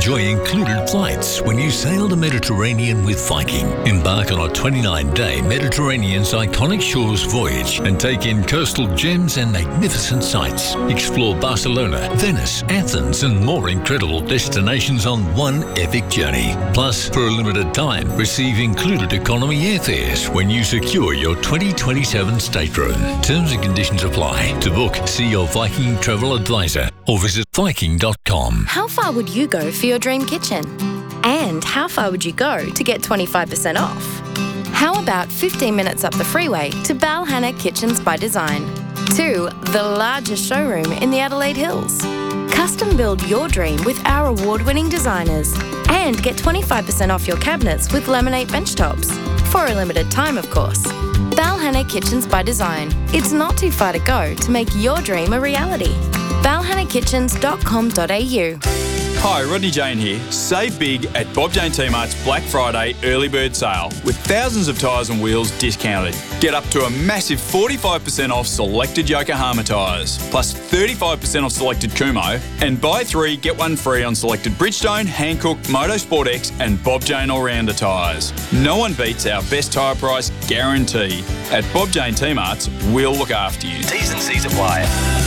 enjoy included flights when you sail the Mediterranean with Viking. Embark on a 29-day Mediterranean's iconic shores voyage and take in coastal gems and magnificent sights. Explore Barcelona, Venice, Athens and more incredible destinations on one epic journey. Plus, for a limited time, receive included economy airfares when you secure your 2027 stateroom. Terms and conditions apply. To book, see your Viking travel advisor or visit Viking.com. How far would you go for your dream kitchen? And how far would you go to get 25% off? How about 15 minutes up the freeway to Balhanna Kitchens by Design? To the largest showroom in the Adelaide Hills. Custom build your dream with our award-winning designers. And get 25% off your cabinets with laminate bench tops. For a limited time, of course. Balhanna Kitchens by Design. It's not too far to go to make your dream a reality. balhannakitchens.com.au. Hi, Rodney Jane here. Save big at Bob Jane T-Mart's Black Friday early bird sale with thousands of tyres and wheels discounted. Get up to a massive 45% off selected Yokohama tyres, plus 35% off selected Kumho, and buy 3 get 1 free on selected Bridgestone, Hankook, Motorsport X and Bob Jane All-Rounder tyres. No one beats our best tyre price guarantee. At Bob Jane T-Mart's, we'll look after you. T's and C's apply.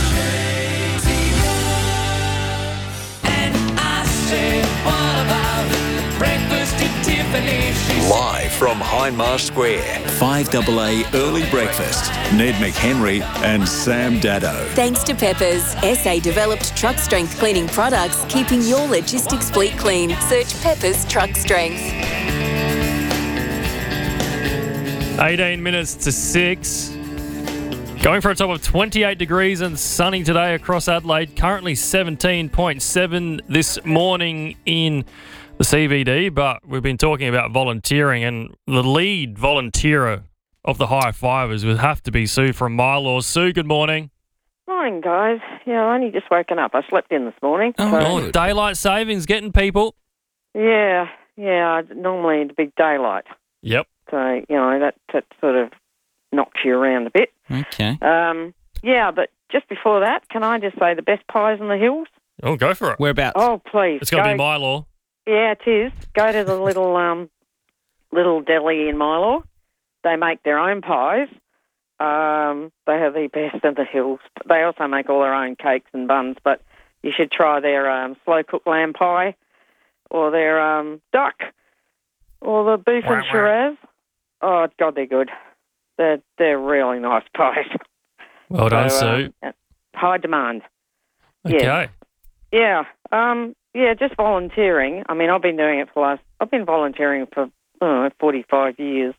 Live from Hindmarsh Square, 5AA Early Breakfast. Ned McHenry and Sam Daddo. Thanks to Peppers, SA developed truck strength cleaning products, keeping your logistics fleet clean. Search Peppers Truck Strength. 18 minutes to 6. Going for a top of 28 degrees and sunny today across Adelaide. Currently 17.7 this morning in the CBD, but we've been talking about volunteering, and the lead volunteer of the High Fivers would have to be Sue from Mylor. Sue, good morning. Morning, guys. Yeah, I only just woken up. I slept in this morning. Oh, daylight savings getting people. Yeah. Normally it's big daylight. Yep. So, that sort of knocks you around a bit. Okay. But just before that, can I just say the best pies in the hills? Oh, go for it. Whereabouts? Oh, please. It's got to be Mylor. Yeah, it is. Go to the little deli in Mylor. They make their own pies. They have the best in the hills. They also make all their own cakes and buns, but you should try their slow-cooked lamb pie or their duck or the beef and Shiraz. Oh, God, they're good. They're really nice pies. Well done, Sue. High demand. Okay. Yeah. Just volunteering. I mean, I've been doing it I've been volunteering for 45 years.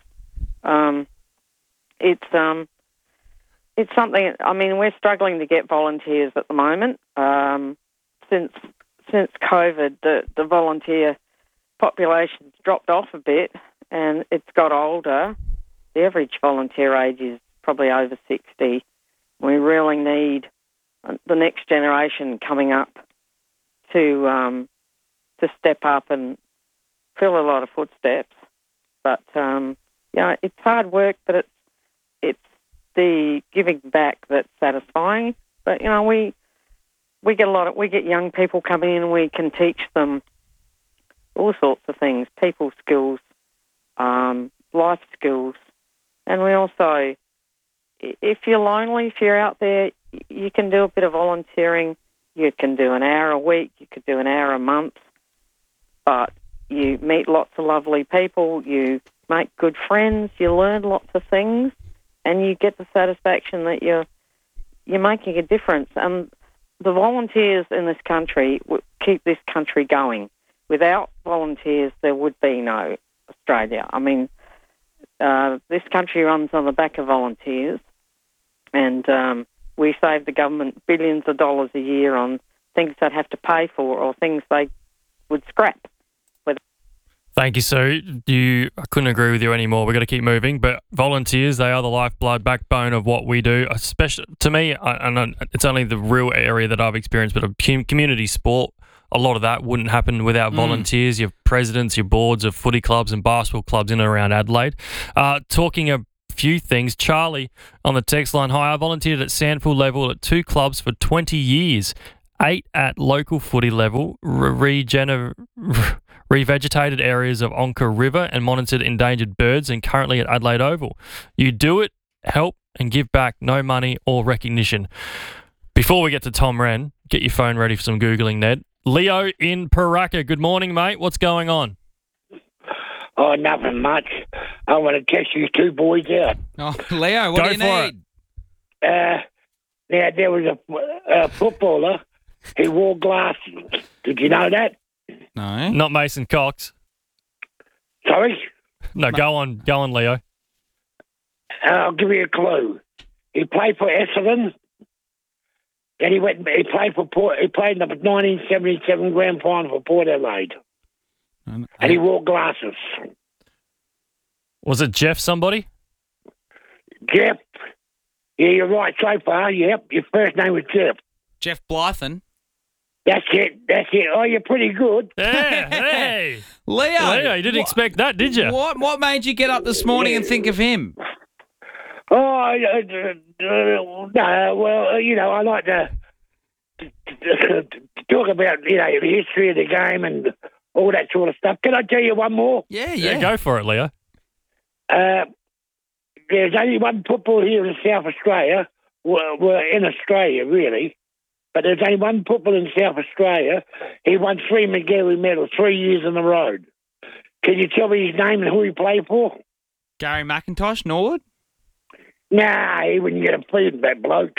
It's something. I mean, we're struggling to get volunteers at the moment. Since COVID, the volunteer population's dropped off a bit, and it's got older. The average volunteer age is probably over 60. We really need the next generation coming up to step up and fill a lot of footsteps. But it's hard work, but it's the giving back that's satisfying. But we get young people coming in, and we can teach them all sorts of things, people skills, life skills, and we also, if you're lonely, if you're out there, you can do a bit of volunteering. You can do an hour a week, you could do an hour a month, but you meet lots of lovely people, you make good friends, you learn lots of things, and you get the satisfaction that you're making a difference. And the volunteers in this country keep this country going. Without volunteers, there would be no Australia. I mean, this country runs on the back of volunteers, and we save the government billions of dollars a year on things they'd have to pay for or things they would scrap. Thank you, Sue. I couldn't agree with you anymore. We've got to keep moving. But volunteers, they are the lifeblood, backbone of what we do. Especially to me, and it's only the real area that I've experienced, but a community sport, a lot of that wouldn't happen without volunteers. Your presidents, your boards of footy clubs and basketball clubs in and around Adelaide. Talking a few things, Charlie on the text line, hi, I volunteered at Sandford level at 2 clubs for 20 years. 8 at local footy level, revegetated areas of Onka River and monitored endangered birds, and currently at Adelaide Oval. You do it, help and give back, no money or recognition. Before we get to Tom Wren, get your phone ready for some Googling, Ned. Leo in Paraka. Good morning, mate. What's going on? Oh, nothing much. I want to test you two boys out. Oh, Leo, what do you need? Now, there was a footballer who wore glasses. Did you know that? No. Not Mason Cox. Sorry? No, go on, Leo. I'll give you a clue. He played for Essendon. Then he played for Port. He played in the 1977 Grand Final for Port Adelaide. And he wore glasses. Was it Jeff somebody? Jeff. Yeah, you're right so far. Yep, your first name was Jeff. Jeff Blythen. That's it. Oh, you're pretty good. Yeah, hey. Leo, you didn't expect that, did you? What made you get up this morning and think of him? Oh, no, well, I like to talk about, the history of the game and all that sort of stuff. Can I tell you one more? Yeah, go for it, Leo. There's only one football here in South Australia. We're in Australia, really. But there's only one football in South Australia. He won 3 Magarey medals 3 years in a row. Can you tell me his name and who he played for? Gary McIntosh, Norwood? Nah, he wouldn't get a feed, that bloke.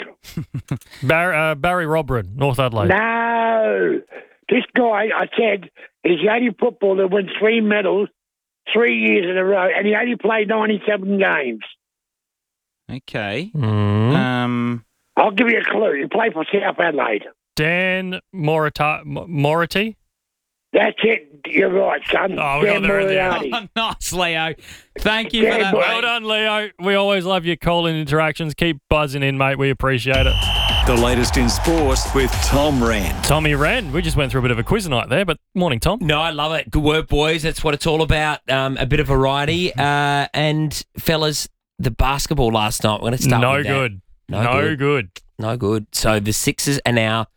Barry Robred, North Adelaide. No. This guy, I said, he's the only footballer that won 3 medals 3 years in a row, and he only played 97 games. Okay. I'll give you a clue. He played for South Adelaide. Dan Moriarty? That's it. You're right, son. Oh, we got there in the end. Oh, nice, Leo. Thank you for that. Well done, Leo. We always love your call-in interactions. Keep buzzing in, mate. We appreciate it. The latest in sports with Tom Wren. Tommy Wren. We just went through a bit of a quiz night there, but morning, Tom. No, I love it. Good work, boys. That's what it's all about. A bit of variety. And, fellas, the basketball last night. We're going to start with that. No good. No good. So the Sixers are now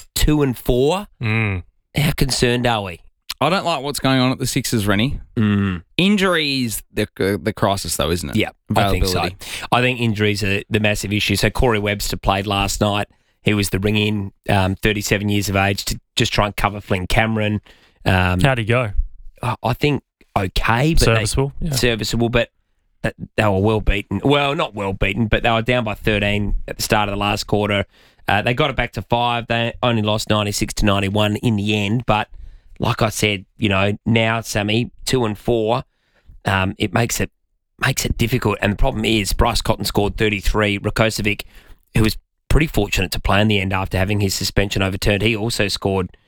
2-4. How concerned are we? I don't like what's going on at the Sixers, Rennie. Injuries, the crisis, though, isn't it? Yeah, I think so. I think injuries are the massive issue. So Corey Webster played last night. He was the ring-in, 37 years of age, to just try and cover Flynn Cameron. How'd he go? I think okay. But serviceable, but they were well beaten. Well, not well beaten, but they were down by 13 at the start of the last quarter. They got it back to 5. They only lost 96-91 in the end. But like I said, now, Sammy, 2-4, it makes it difficult. And the problem is Bryce Cotton scored 33. Rakocevic, who was pretty fortunate to play in the end after having his suspension overturned, he also scored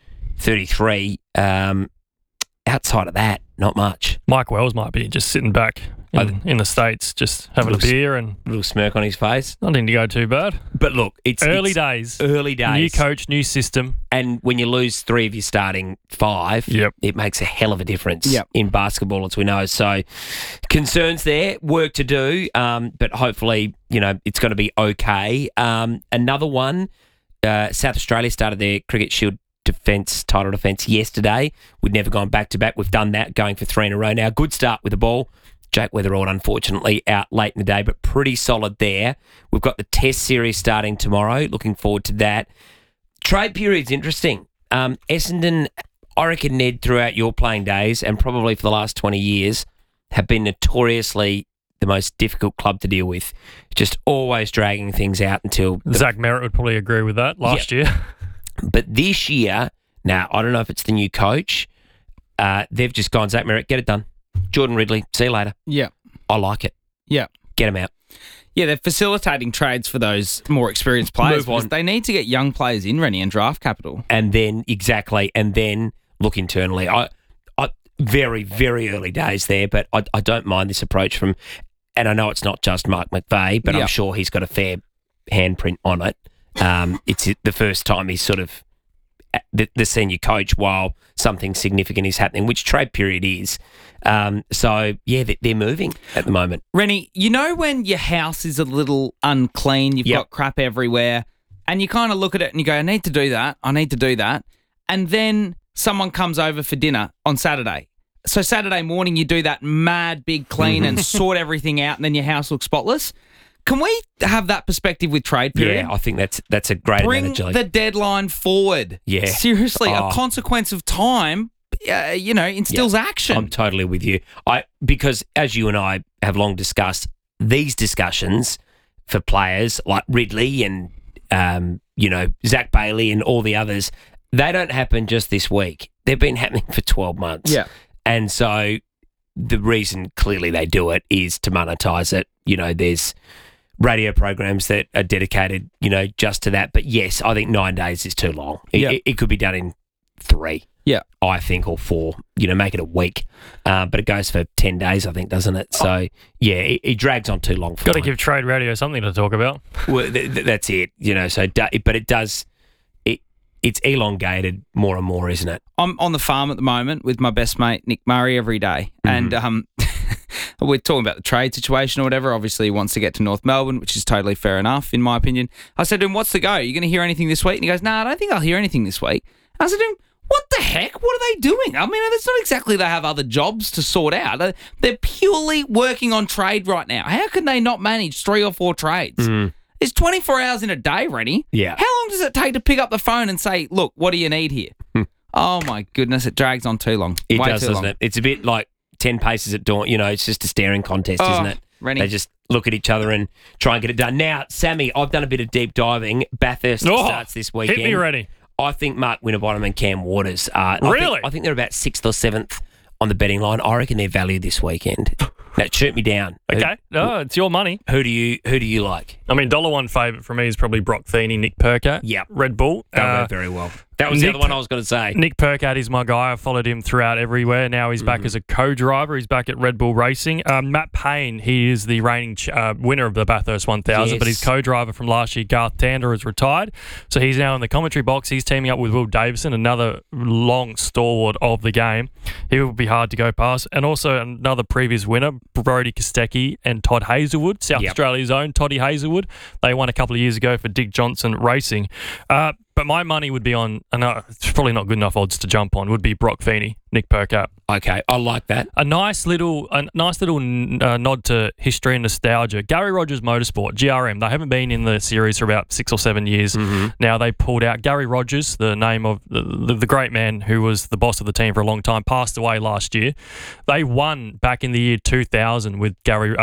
33. Outside of that, not much. Mike Wells might be just sitting back in the States, just having a beer and a little smirk on his face. Nothing to go too bad. But look, it's early days. New coach, new system. And when you lose 3 of your starting 5, it makes a hell of a difference in basketball, as we know. So concerns there, work to do, but hopefully, it's going to be okay. Another one, South Australia started their Cricket Shield title defence yesterday. We'd never gone back-to-back. We've done that, going for 3 in a row now. Good start with the ball. Jake Weatherald, unfortunately, out late in the day, but pretty solid there. We've got the Test series starting tomorrow. Looking forward to that. Trade period's interesting. Essendon, I reckon, Ned, throughout your playing days, and probably for the last 20 years, have been notoriously the most difficult club to deal with. Just always dragging things out until... Zach Merritt would probably agree with that last year. But this year, now, I don't know if it's the new coach. They've just gone, Zach Merritt, get it done. Jordan Ridley, see you later. Yeah. I like it. Yeah. Get them out. Yeah, they're facilitating trades for those more experienced players. Move on. They need to get young players in, Rennie, and draft capital. And then, and then look internally. I very, very early days there, but I don't mind this approach from, and I know it's not just Mark McVeigh, but I'm sure he's got a fair handprint on it. It's the first time he's sort of the senior coach while something significant is happening, which trade period is. So, they're moving at the moment. Rennie, when your house is a little unclean, you've got crap everywhere, and you kind of look at it and you go, I need to do that. And then someone comes over for dinner on Saturday. So Saturday morning, you do that mad big clean and sort everything out, and then your house looks spotless. Can we have that perspective with trade period? Yeah, I think that's a great analogy. Bring the deadline forward. Yeah. Seriously, a consequence of time, instills action. I'm totally with you. Because as you and I have long discussed, these discussions for players like Ridley and, Zach Bailey and all the others, they don't happen just this week. They've been happening for 12 months. Yeah. And so the reason clearly they do it is to monetize it. There's radio programs that are dedicated, just to that. But yes, I think 9 days is too long. It could be done in 3. Yeah. I think, or 4, make it a week. But it goes for 10 days, I think, doesn't it? So, it drags on too long. Got to give trade radio something to talk about. Well, that's it, but it does, it's elongated more and more, isn't it? I'm on the farm at the moment with my best mate, Nick Murray, every day. And we're talking about the trade situation or whatever. Obviously, he wants to get to North Melbourne, which is totally fair enough, in my opinion. I said to him, what's the go? Are you going to hear anything this week? And he goes, I don't think I'll hear anything this week. I said to him, what the heck? What are they doing? I mean, it's not exactly they have other jobs to sort out. They're purely working on trade right now. How can they not manage 3 or 4 trades? It's 24 hours in a day, Rennie. Yeah. How long does it take to pick up the phone and say, look, what do you need here? Oh, my goodness, it drags on too long. It Way does, too doesn't long. it? It's a bit like 10 paces at dawn. It's just a staring contest, isn't it? Rennie. They just look at each other and try and get it done. Now, Sammy, I've done a bit of deep diving. Bathurst starts this weekend. Hit me ready. I think Mark Winterbottom and Cam Waters are. Really? I think they're about 6th or 7th on the betting line. I reckon they're valued this weekend. Now, shoot me down. Okay. No, it's your money. Who do you like? I mean, $1 favourite for me is probably Brock Feeney, Nick Percat. Yeah. Red Bull. That went very well. That was the other one I was going to say. Nick Percat is my guy. I've followed him throughout everywhere. Now he's back as a co-driver. He's back at Red Bull Racing. Matt Payne, he is the reigning winner of the Bathurst 1000, but his co-driver from last year, Garth Tander, has retired. So he's now in the commentary box. He's teaming up with Will Davison, another long stalwart of the game. He will be hard to go past. And also another previous winner, Brodie Kostecki and Todd Hazelwood, South Australia's own Toddy Hazelwood. They won a couple of years ago for Dick Johnson Racing. But my money would be on, it's probably not good enough odds to jump on, would be Brock Feeney, Nick Percat. Okay, I like that. A nice little nod to history and nostalgia. Gary Rogers Motorsport, GRM, they haven't been in the series for about 6 or 7 years. Now they pulled out Gary Rogers, the name of the great man who was the boss of the team for a long time, passed away last year. They won back in the year 2000 with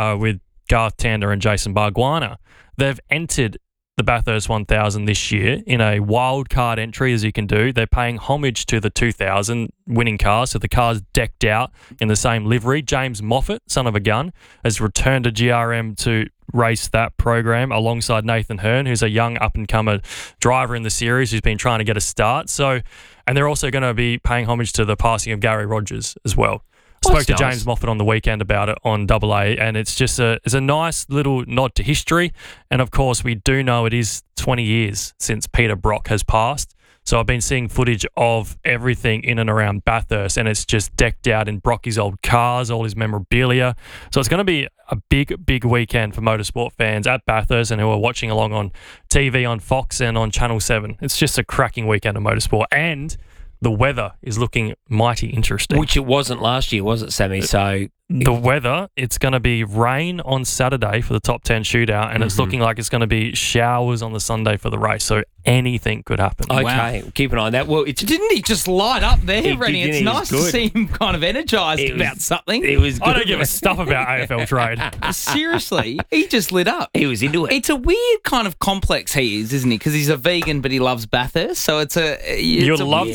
Garth Tander and Jason Bargwanna. They've entered the Bathurst 1000 this year in a wild card entry, as you can do. They're paying homage to the 2000 winning car, so the car's decked out in the same livery. James Moffat, son of a gun, has returned to GRM to race that program alongside Nathan Hearn, who's a young up-and-comer driver in the series who's been trying to get a start. And they're also going to be paying homage to the passing of Gary Rogers as well. Spoke to James Moffat on the weekend about it on AA, and it's a nice little nod to history. And of course, we do know it is 20 years since Peter Brock has passed. So I've been seeing footage of everything in and around Bathurst, and it's just decked out in Brocky's old cars, all his memorabilia. So it's going to be a big, big weekend for motorsport fans at Bathurst and who are watching along on TV on Fox and on Channel 7. It's just a cracking weekend of motorsport, and the weather is looking mighty interesting. Which it wasn't last year, was it, Sammy? So the weather, it's going to be rain on Saturday for the top 10 shootout, and it's looking like it's going to be showers on the Sunday for the race. So anything could happen. Okay, keep an eye on that. Well, didn't he just light up there, Rennie? It's nice to see him kind of energised about something. It was good. I don't give a stuff about AFL trade. Seriously, he just lit up. He was into it. It's a weird kind of complex he is, isn't he? Because he's a vegan, but he loves Bathurst. So you'd love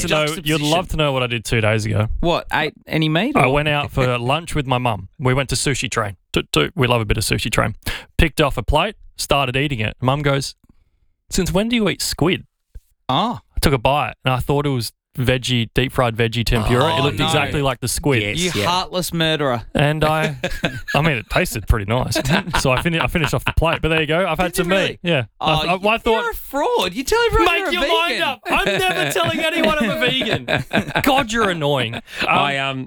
to know what I did 2 days ago. What? Ate any meat? I went out for lunch with my mum. We went to Sushi Train. We love a bit of Sushi Train. Picked off a plate, started eating it. Mum goes, "Since when do you eat squid?" Oh. I took a bite and I thought it was deep fried veggie tempura. It looked exactly like the squid. Yes, you heartless murderer. And I mean, it tasted pretty nice. So I finished off the plate. But there you go. I've had some meat. Yeah. I thought you're a fraud. You tell everyone you're a vegan. Make your mind up. I'm never telling anyone I'm a vegan. God, you're annoying.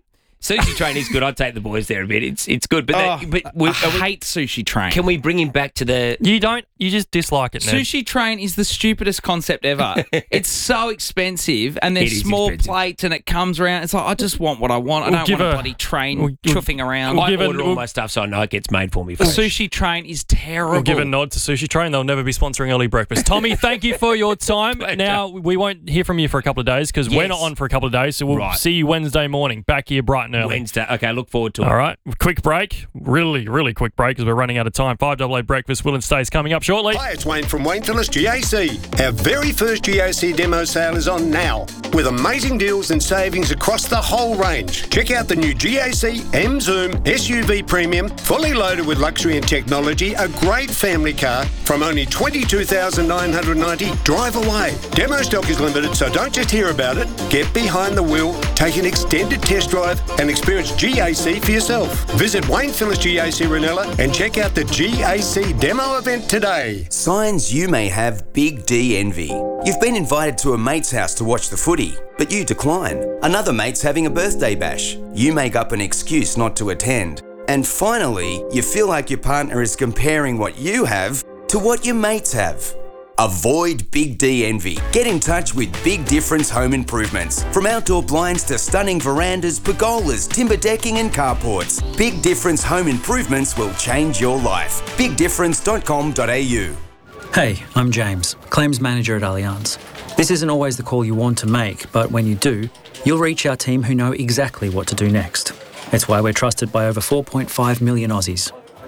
Sushi Train is good. I'd take the boys there a bit. It's good. But, I hate Sushi Train. Can we bring him back to the... You don't. You just dislike it, Ned. Sushi Train is the stupidest concept ever. It's so expensive, and there's small plates, and it comes around. It's like, I just want what I want. I don't want a bloody train chuffing around. I order all my stuff so I know it gets made for me. The Sushi Train is terrible. We'll give a nod to Sushi Train. They'll never be sponsoring early breakfast. Tommy, thank you for your time. Now, we won't hear from you for a couple of days because we're not on for a couple of days, so we'll see you Wednesday morning, back here bright and early. Wednesday. Okay, look forward to it. All right. Quick break. Really, really quick break because we're running out of time. 5AA Breakfast, Will and Stace coming up shortly. Hi, it's Wayne from Wayne Phillips GAC. Our very first GAC demo sale is on now with amazing deals and savings across the whole range. Check out the new GAC M Zoom SUV Premium, fully loaded with luxury and technology, a great family car from only $22,990. Drive away. Demo stock is limited, so don't just hear about it. Get behind the wheel, take an extended test drive and experience GAC for yourself. Visit Wayne Phillips GAC Ranella and check out the GAC demo event today. Signs you may have Big D envy. You've been invited to a mate's house to watch the footy, but you decline. Another mate's having a birthday bash. You make up an excuse not to attend. And finally, you feel like your partner is comparing what you have to what your mates have. Avoid Big D envy. Get in touch with Big Difference Home Improvements. From outdoor blinds to stunning verandas, pergolas, timber decking and carports, Big Difference Home Improvements will change your life. BigDifference.com.au. Hey, I'm James, Claims Manager at Allianz. This isn't always the call you want to make, but when you do, you'll reach our team who know exactly what to do next. It's why we're trusted by over 4.5 million Aussies.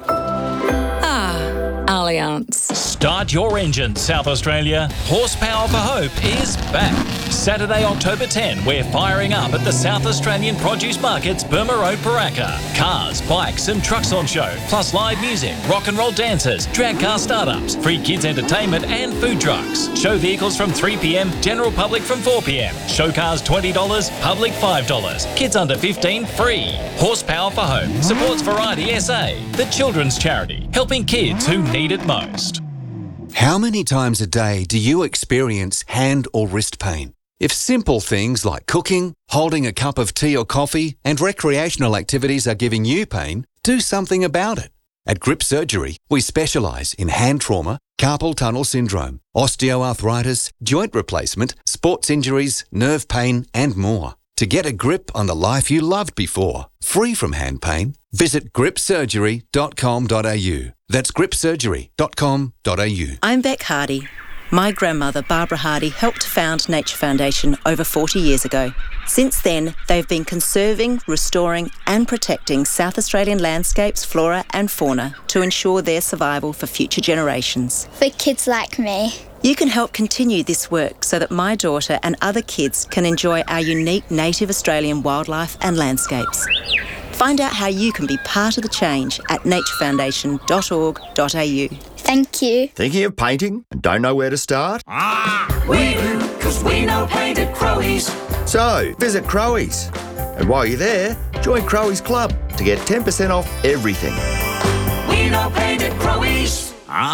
Allianz. Start your engine, South Australia. Horsepower for Hope is back. Saturday, October 10, we're firing up at the South Australian Produce Market's Burma Road, Paraka. Cars, bikes and trucks on show, plus live music, rock and roll dancers, drag car startups, free kids entertainment and food trucks. Show vehicles from 3 p.m, general public from 4 p.m. Show cars $20, public $5. Kids under 15 free. Horsepower for Hope supports Variety SA, the children's charity, helping kids who need it most. How many times a day do you experience hand or wrist pain? If simple things like cooking, holding a cup of tea or coffee, and recreational activities are giving you pain, do something about it. At Grip Surgery, we specialise in hand trauma, carpal tunnel syndrome, osteoarthritis, joint replacement, sports injuries, nerve pain, and more. To get a grip on the life you loved before, free from hand pain, visit gripsurgery.com.au. That's gripsurgery.com.au. I'm Beck Hardy. My grandmother, Barbara Hardy, helped found Nature Foundation over 40 years ago. Since then, they've been conserving, restoring and protecting South Australian landscapes, flora and fauna to ensure their survival for future generations. For kids like me. You can help continue this work so that my daughter and other kids can enjoy our unique native Australian wildlife and landscapes. Find out how you can be part of the change at naturefoundation.org.au. Thank you. Thinking of painting and don't know where to start? We do, because we know paint at Crowies. So, visit Crowies. And while you're there, join Crowies Club to get 10% off everything. We know paint at Crowies.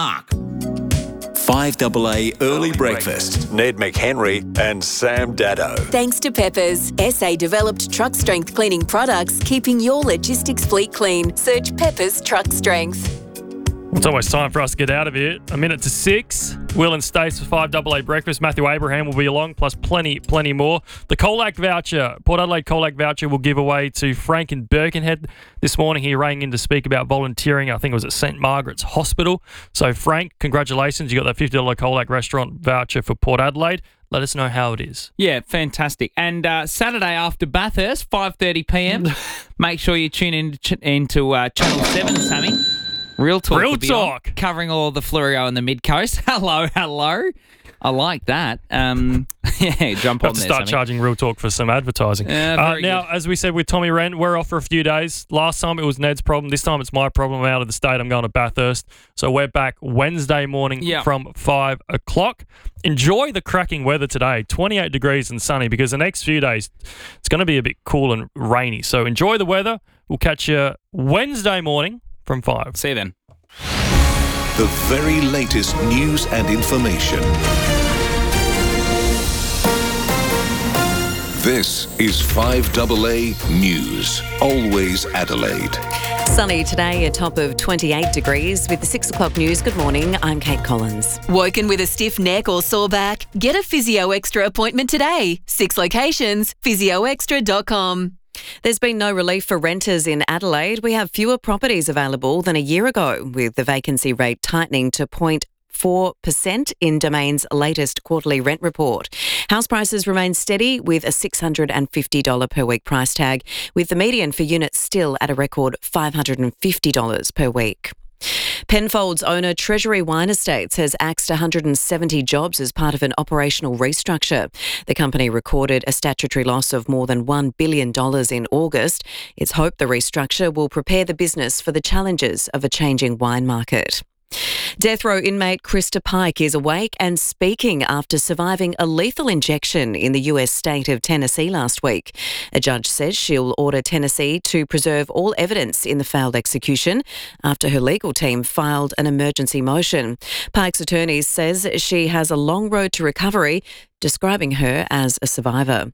5AA Early Breakfast. Ned McHenry and Sam Dado. Thanks to Peppers, SA developed truck strength cleaning products, keeping your logistics fleet clean. Search Peppers Truck Strength. It's almost time for us to get out of here. 5:55. Will and Stace for 5AA Breakfast. Matthew Abraham will be along, plus plenty more. The Colac voucher, Port Adelaide Colac voucher, will give away to Frank in Birkenhead. This morning he rang in to speak about volunteering. I think it was at St Margaret's Hospital. So Frank, congratulations. You got that $50 Colac restaurant voucher for Port Adelaide. Let us know how it is. Yeah, fantastic. And Saturday after Bathurst, 5:30 p.m. Make sure you tune into Channel 7, Sammy. Real Talk. Real Talk. Covering all the Fluorio and the Mid-Coast. Hello. I like that. Yeah, jump on there. Have to start charging Real Talk for some advertising. Now, as we said with Tommy Wren, we're off for a few days. Last time it was Ned's problem. This time it's my problem. I'm out of the state. I'm going to Bathurst. So we're back Wednesday morning from 5 o'clock. Enjoy the cracking weather today. 28 degrees and sunny, because the next few days it's going to be a bit cool and rainy. So enjoy the weather. We'll catch you Wednesday morning from 5. See you then. The very latest news and information. This is 5AA News. Always Adelaide. Sunny today, a top of 28 degrees. With the 6 o'clock news, good morning, I'm Kate Collins. Woken with a stiff neck or sore back? Get a Physio Extra appointment today. 6 locations, physioextra.com. There's been no relief for renters in Adelaide. We have fewer properties available than a year ago, with the vacancy rate tightening to 0.4% in Domain's latest quarterly rent report. House prices remain steady with a $650 per week price tag, with the median for units still at a record $550 per week. Penfolds owner Treasury Wine Estates has axed 170 jobs as part of an operational restructure. The company recorded a statutory loss of more than $1 billion in August. It's hoped the restructure will prepare the business for the challenges of a changing wine market. Death row inmate Krista Pike is awake and speaking after surviving a lethal injection in the US state of Tennessee last week. A judge says she'll order Tennessee to preserve all evidence in the failed execution after her legal team filed an emergency motion. Pike's attorney says she has a long road to recovery, describing her as a survivor.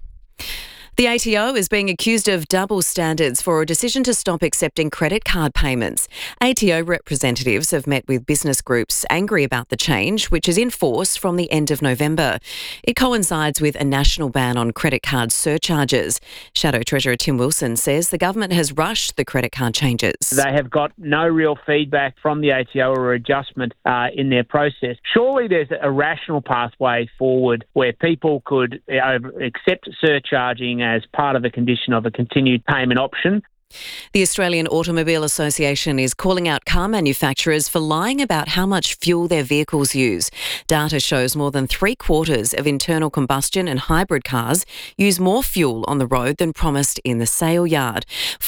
The ATO is being accused of double standards for a decision to stop accepting credit card payments. ATO representatives have met with business groups angry about the change, which is in force from the end of November. It coincides with a national ban on credit card surcharges. Shadow Treasurer Tim Wilson says the government has rushed the credit card changes. They have got no real feedback from the ATO or adjustment in their process. Surely there's a rational pathway forward where people could accept surcharging as part of the condition of a continued payment option. The Australian Automobile Association is calling out car manufacturers for lying about how much fuel their vehicles use. Data shows more than 3/4 of internal combustion and hybrid cars use more fuel on the road than promised in the sale yard.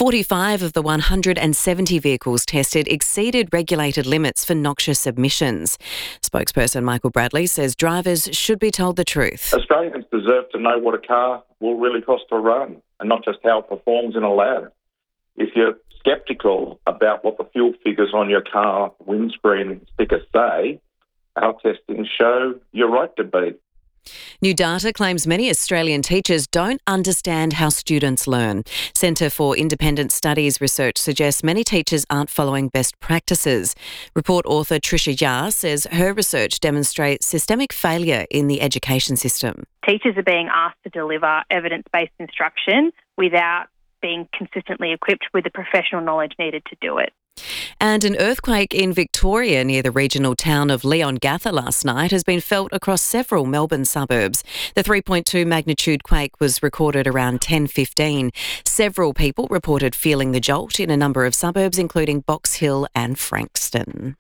45 of the 170 vehicles tested exceeded regulated limits for noxious emissions. Spokesperson Michael Bradley says drivers should be told the truth. Australians deserve to know what a car will really cost to run and not just how it performs in a lab. If you're sceptical about what the fuel figures on your car windscreen stickers say, our testings show you're right to be. New data claims many Australian teachers don't understand how students learn. Centre for Independent Studies research suggests many teachers aren't following best practices. Report author Tricia Yar says her research demonstrates systemic failure in the education system. Teachers are being asked to deliver evidence-based instruction without being consistently equipped with the professional knowledge needed to do it. And an earthquake in Victoria near the regional town of Leongatha last night has been felt across several Melbourne suburbs. The 3.2 magnitude quake was recorded around 10:15. Several people reported feeling the jolt in a number of suburbs, including Box Hill and Frankston.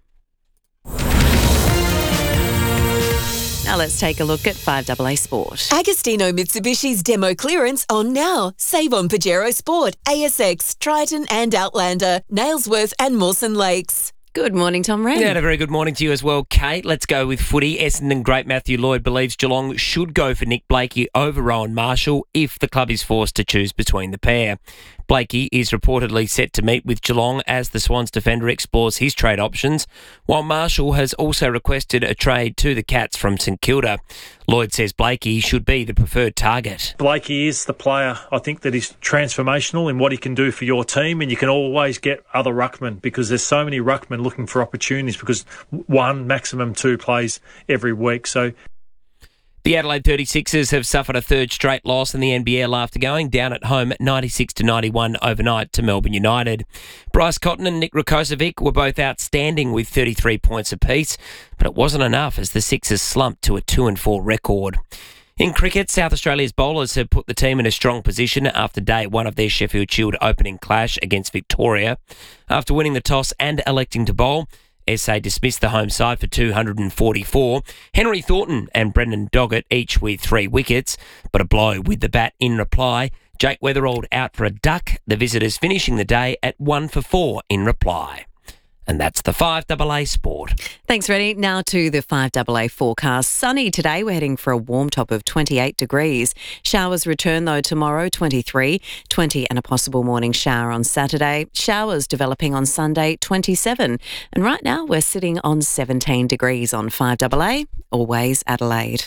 Now let's take a look at 5AA Sport. Agostino Mitsubishi's demo clearance on now. Save on Pajero Sport, ASX, Triton and Outlander, Nailsworth and Mawson Lakes. Good morning, Tom Wren. Yeah, and a very good morning to you as well, Kate. Let's go with footy. Essendon great Matthew Lloyd believes Geelong should go for Nick Blakey over Rowan Marshall if the club is forced to choose between the pair. Blakey is reportedly set to meet with Geelong as the Swans defender explores his trade options, while Marshall has also requested a trade to the Cats from St Kilda. Lloyd says Blakey should be the preferred target. Blakey is the player, I think, that is transformational in what he can do for your team, and you can always get other ruckmen because there's so many ruckmen looking for opportunities because one, maximum two plays every week. So the Adelaide 36ers have suffered a third straight loss in the NBL after going down at home 96-91 overnight to Melbourne United. Bryce Cotton and Nick Rakocevic were both outstanding with 33 points apiece, but it wasn't enough as the Sixers slumped to a 2-4 record. In cricket, South Australia's bowlers have put the team in a strong position after day one of their Sheffield Shield opening clash against Victoria. After winning the toss and electing to bowl, SA dismissed the home side for 244. Henry Thornton and Brendan Doggett each with 3 wickets, but a blow with the bat in reply. Jake Weatherald out for a duck, the visitors finishing the day at 1 for 4 in reply. And that's the 5AA Sport. Thanks, Reddy. Now to the 5AA forecast. Sunny today. We're heading for a warm top of 28 degrees. Showers return, though, tomorrow, 23, 20 and a possible morning shower on Saturday. Showers developing on Sunday, 27. And right now we're sitting on 17 degrees on 5AA. Always Adelaide.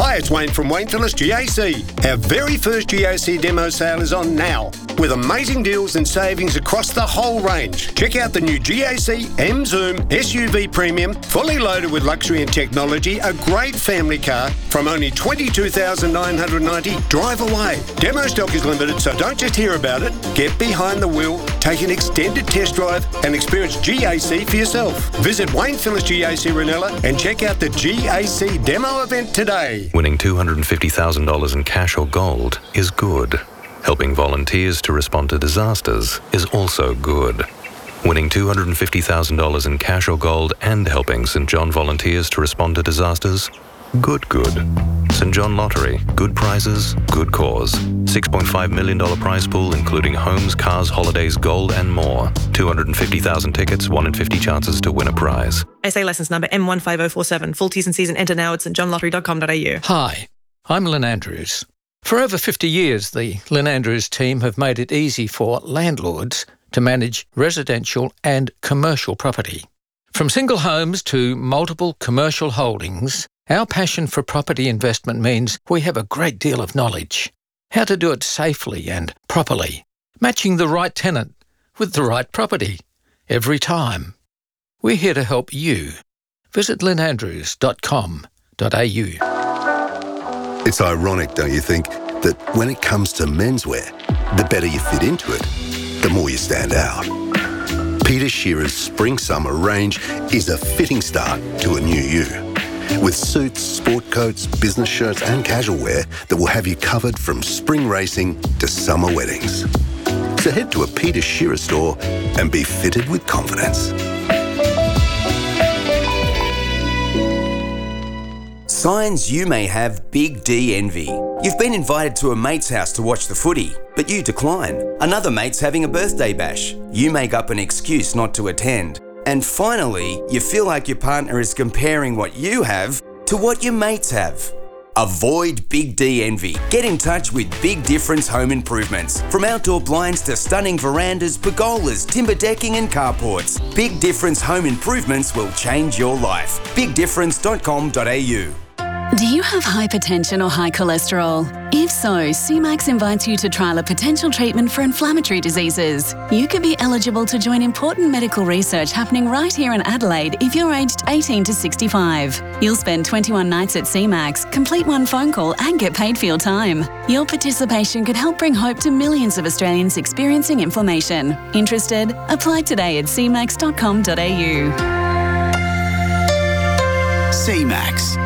Hi, it's Wayne from Wayne Phillips GAC. Our very first GAC demo sale is on now, with amazing deals and savings across the whole range. Check out the new GAC M Zoom SUV Premium, fully loaded with luxury and technology, a great family car from only $22,990. Drive away. Demo stock is limited, so don't just hear about it. Get behind the wheel, take an extended test drive, and experience GAC for yourself. Visit Wayne Phillips GAC Ranella and check out the GAC demo event today. Winning $250,000 in cash or gold is good. Helping volunteers to respond to disasters is also good. Winning $250,000 in cash or gold and helping St John volunteers to respond to disasters? Good. St John Lottery. Good prizes, good cause. $6.5 million prize pool including homes, cars, holidays, gold and more. 250,000 tickets, 1 in 50 chances to win a prize. SA licence number M15047. Full T's and C's and enter now at stjohnlottery.com.au. Hi, I'm Lynn Andrews. For over 50 years, the Lynn Andrews team have made it easy for landlords to manage residential and commercial property. From single homes to multiple commercial holdings, our passion for property investment means we have a great deal of knowledge. How to do it safely and properly, matching the right tenant with the right property every time. We're here to help you. Visit lynnandrews.com.au. It's ironic, don't you think, that when it comes to menswear, the better you fit into it, the more you stand out. Peter Shearer's Spring-Summer range is a fitting start to a new you. With suits, sport coats, business shirts and casual wear that will have you covered from spring racing to summer weddings. So head to a Peter Shearer store and be fitted with confidence. Signs you may have Big D envy. You've been invited to a mate's house to watch the footy, but you decline. Another mate's having a birthday bash. You make up an excuse not to attend. And finally, you feel like your partner is comparing what you have to what your mates have. Avoid Big D envy. Get in touch with Big Difference Home Improvements. From outdoor blinds to stunning verandas, pergolas, timber decking and carports, Big Difference Home Improvements will change your life. BigDifference.com.au. Do you have hypertension or high cholesterol? If so, CMAX invites you to trial a potential treatment for inflammatory diseases. You could be eligible to join important medical research happening right here in Adelaide if you're aged 18 to 65. You'll spend 21 nights at CMAX, complete one phone call and get paid for your time. Your participation could help bring hope to millions of Australians experiencing inflammation. Interested? Apply today at cmax.com.au. CMAX.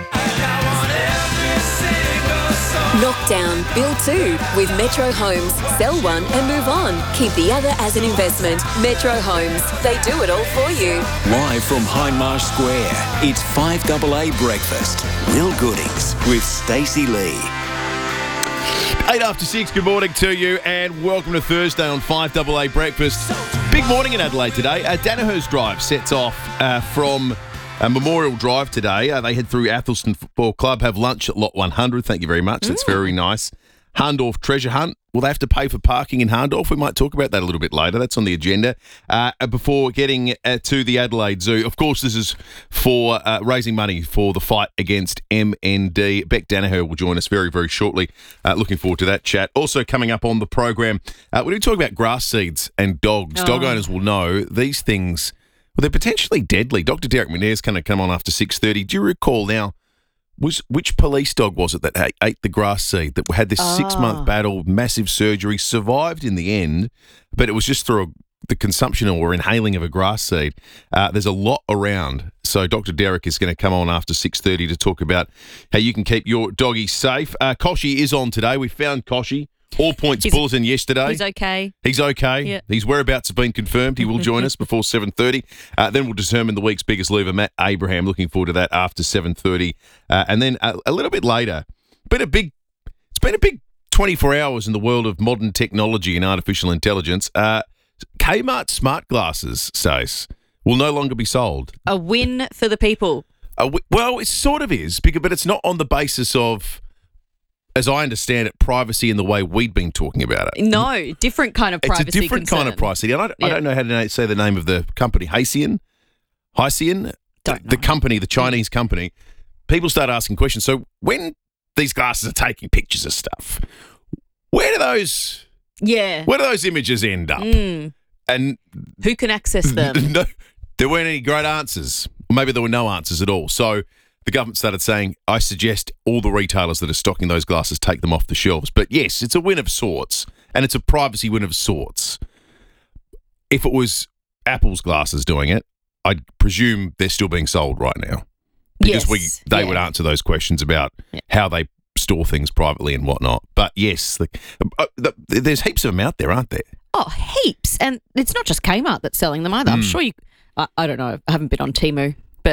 Knockdown, build 2 with Metro Homes. Sell one and move on. Keep the other as an investment. Metro Homes. They do it all for you. Live from Hindmarsh Square, it's 5AA Breakfast. Real goodies with Stacey Lee. 8 after 6, good morning to you and welcome to Thursday on 5AA Breakfast. Big morning in Adelaide today. Danaher's Drive sets off from Memorial Drive today. They head through Athelston Football Club, have lunch at Lot 100. Thank you very much. That's very nice. Hahndorf Treasure Hunt. Will they have to pay for parking in Hahndorf? We might talk about that a little bit later. That's on the agenda. Before getting to the Adelaide Zoo, of course, this is for raising money for the fight against MND. Beck Danaher will join us very, very shortly. Looking forward to that chat. Also coming up on the program, when we talk about grass seeds and dogs, dog owners will know these things. Well, they're potentially deadly. Dr. Derek McNair is going to come on after 6:30. Do you recall now, which police dog was it that ate the grass seed, that had this 6-month battle, massive surgery, survived in the end, but it was just through the consumption or inhaling of a grass seed? There's a lot around. So Dr. Derek is going to come on after 6:30 to talk about how you can keep your doggy safe. Koshi is on today. We found Koshi. All points bulletin yesterday. He's okay. He's okay. Yeah. His whereabouts have been confirmed. He will join us before 7:30. Then we'll determine the week's biggest loser, Matt Abraham. Looking forward to that after 7:30. And then a little bit later, it's been a big 24 hours in the world of modern technology and artificial intelligence. Kmart smart glasses, Stace, will no longer be sold. A win for the people. Well, it sort of is, but it's not on the basis of, as I understand it, privacy in the way we'd been talking about it. No, different kind of privacy. It's a different kind of privacy. I don't know how to say the name of the company. Hysian? The company, the Chinese company. people start asking questions. So when these glasses are taking pictures of stuff, where do those images end up? And who can access them? No, there weren't any great answers. Maybe there were no answers at all. So the government started saying, I suggest all the retailers that are stocking those glasses take them off the shelves. But yes, it's a win of sorts, and it's a privacy win of sorts. If it was Apple's glasses doing it, I'd presume they're still being sold right now. Because they would answer those questions about how they store things privately and whatnot. But yes, there's heaps of them out there, aren't there? Oh, heaps. And it's not just Kmart that's selling them either. I'm sure I don't know, I haven't been on Temu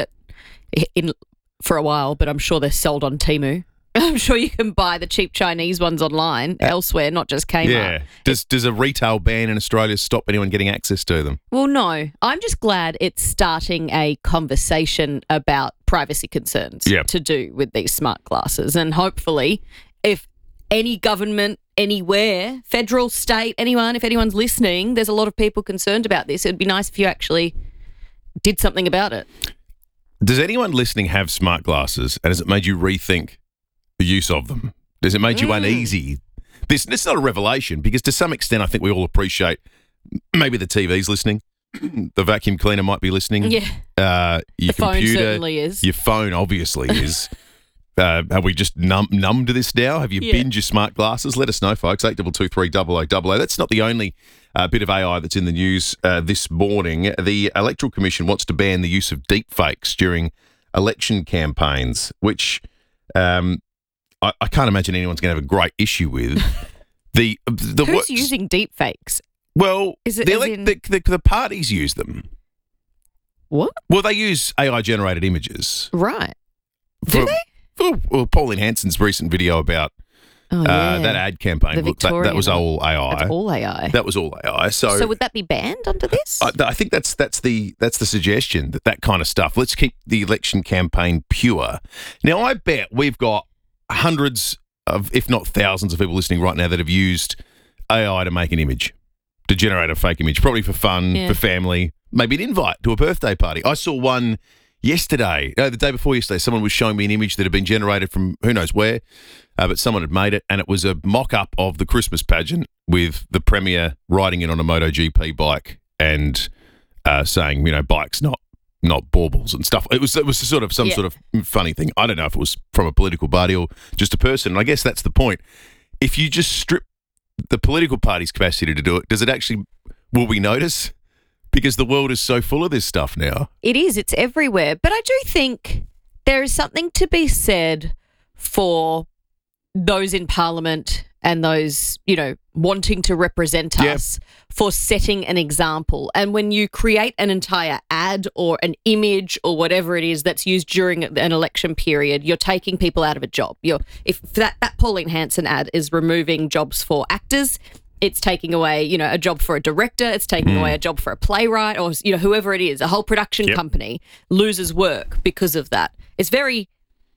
for a while, but I'm sure they're sold on Temu. I'm sure you can buy the cheap Chinese ones online elsewhere, not just Kmart. Yeah. Does a retail ban in Australia stop anyone getting access to them? Well, no. I'm just glad it's starting a conversation about privacy concerns to do with these smart glasses. And hopefully, if any government anywhere, federal, state, anyone, if anyone's listening, there's a lot of people concerned about this. It'd be nice if you actually did something about it. Does anyone listening have smart glasses, and has it made you rethink the use of them? Does it make you uneasy? This is not a revelation, because to some extent I think we all appreciate maybe the TV's listening, the vacuum cleaner might be listening. Yeah. Your the phone computer certainly is. Your phone obviously is. Have we just numb to this now? Have you binged your smart glasses? Let us know, folks. 8223 That's not the only bit of AI that's in the news this morning. The Electoral Commission wants to ban the use of deepfakes during election campaigns, which I can't imagine anyone's going to have a great issue with. Who's using deepfakes? Well, Is it the parties use them. What? Well, they use AI-generated images. Right. Do they? Well, Pauline Hanson's recent video about that ad campaign, that was all AI. That's all AI. That was all AI. So would that be banned under this? I think that's the suggestion, that kind of stuff. Let's keep the election campaign pure. Now, I bet we've got hundreds of, if not thousands of people listening right now that have used AI to make an image, to generate a fake image, probably for fun, for family, maybe an invite to a birthday party. I saw one the day before yesterday, someone was showing me an image that had been generated from who knows where, but someone had made it, and it was a mock-up of the Christmas pageant with the Premier riding in on a MotoGP bike and saying, bikes, not baubles and stuff. It was sort of some sort of funny thing. I don't know if it was from a political party or just a person. And I guess that's the point. If you just strip the political party's capacity to do it, will we notice? Because the world is so full of this stuff now. It is. It's everywhere. But I do think there is something to be said for those in Parliament and those, wanting to represent us for setting an example. And when you create an entire ad or an image or whatever it is that's used during an election period, you're taking people out of a job. If that Pauline Hanson ad is removing jobs for actors, it's taking away, a job for a director. It's taking away a job for a playwright, or whoever it is. A whole production company loses work because of that. It's very.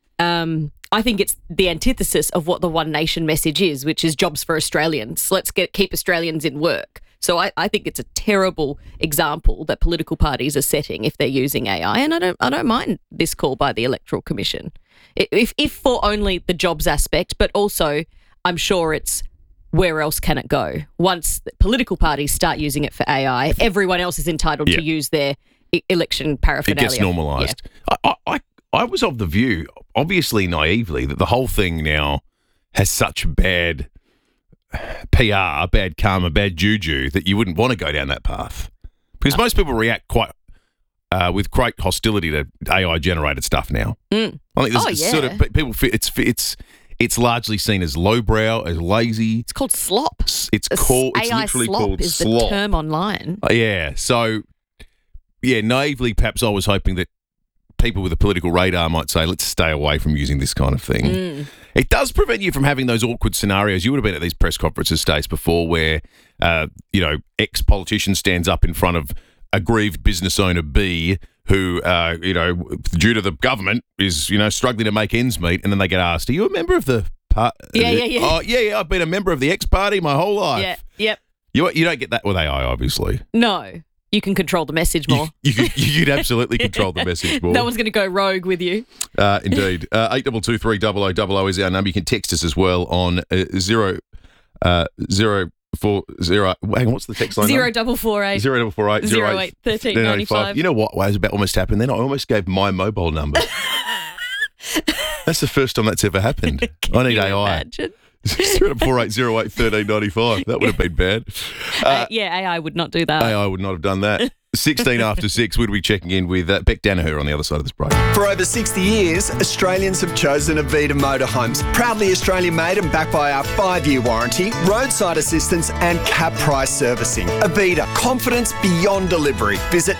I think it's the antithesis of what the One Nation message is, which is jobs for Australians. Let's keep Australians in work. So I think it's a terrible example that political parties are setting if they're using AI, and I don't mind this call by the Electoral Commission, if for only the jobs aspect, but also I'm sure it's. Where else can it go? Once the political parties start using it for AI, everyone else is entitled to use their election paraphernalia. It gets normalised. Yeah. I was of the view, obviously naively, that the whole thing now has such bad PR, bad karma, bad juju, that you wouldn't want to go down that path. Because most people react quite with great hostility to AI-generated stuff now. I think there's sort of people feel it's largely seen as lowbrow, as lazy. It's called slop. It's literally called is slop. The term online. So naively, perhaps I was hoping that people with a political radar might say, let's stay away from using this kind of thing. It does prevent you from having those awkward scenarios. You would have been at these press conferences, Stace, before where, ex-politician stands up in front of aggrieved business owner B who, due to the government is, struggling to make ends meet, and then they get asked, are you a member of the party? Yeah. Oh, yeah, I've been a member of the X party my whole life. Yep. You don't get that with AI, obviously. No. you can control the message more. You could absolutely control the message more. No one's going to go rogue with you. Indeed. 8223 is our number. You can text us as well on 040. Hang on, what's the text line? 0448 0848 1395. You know what was about almost happened then? I almost gave my mobile number. That's the first time that's ever happened. I need AI. Imagine? 0448 08 1395. That would have been bad. AI would not do that. AI would not have done that. 16 after 6, we'll be checking in with Beck Danaher on the other side of this break. For over 60 years, Australians have chosen Avita Motorhomes. Proudly Australian-made and backed by our 5-year warranty, roadside assistance and cap price servicing. Avita, confidence beyond delivery. Visit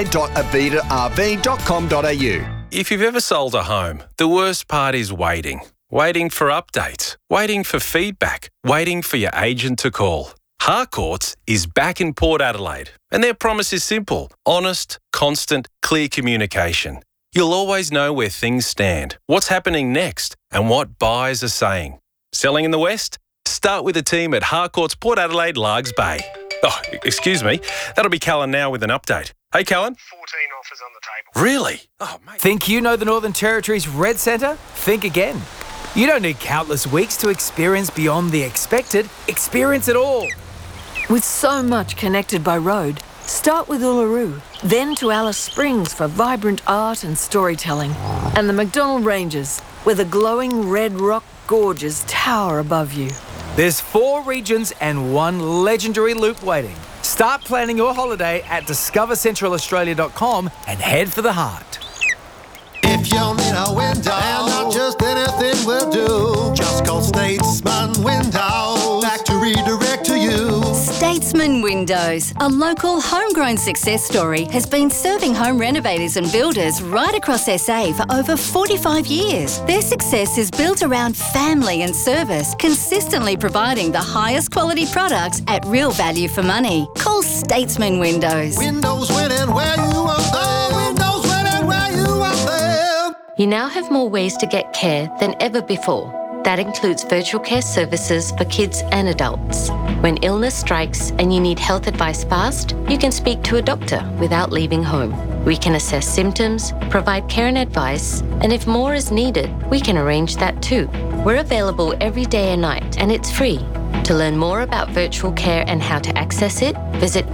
adelaide.avitarv.com.au. If you've ever sold a home, the worst part is waiting. Waiting for updates, waiting for feedback, waiting for your agent to call. Harcourts is back in Port Adelaide, and their promise is simple: honest, constant, clear communication. You'll always know where things stand, what's happening next, and what buyers are saying. Selling in the West? Start with the team at Harcourts Port Adelaide, Largs Bay. Oh, excuse me. That'll be Callan now with an update. Hey, Callan. 14 offers on the table. Really? Oh, mate. Think you know the Northern Territory's Red Centre? Think again. You don't need countless weeks to experience beyond the expected. Experience it all. With so much connected by road, start with Uluru, then to Alice Springs for vibrant art and storytelling, and the McDonnell Ranges, where the glowing red rock gorges tower above you. There's 4 regions and 1 legendary loop waiting. Start planning your holiday at discovercentralaustralia.com and head for the heart. If you need a window, and not just anything will do, just call Statesman Windows. Factory direct to you. Statesman Windows, a local homegrown success story, has been serving home renovators and builders right across SA for over 45 years. Their success is built around family and service, consistently providing the highest quality products at real value for money. Call Statesman Windows. Windows winning where you want them. Windows winning where you want them. You now have more ways to get care than ever before. That includes virtual care services for kids and adults. When illness strikes and you need health advice fast, you can speak to a doctor without leaving home. We can assess symptoms, provide care and advice, and if more is needed, we can arrange that too. We're available every day and night, and it's free. To learn more about virtual care and how to access it, visit